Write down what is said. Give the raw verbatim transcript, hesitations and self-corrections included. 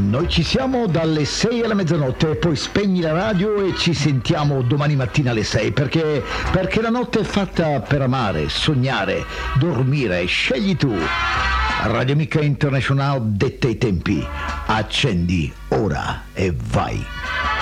Noi ci siamo dalle sei alla mezzanotte, poi spegni la radio e ci sentiamo domani mattina alle sei, perché, perché la notte è fatta per amare, sognare, dormire. Scegli tu. Radio Amica International detta i tempi. Accendi ora e vai.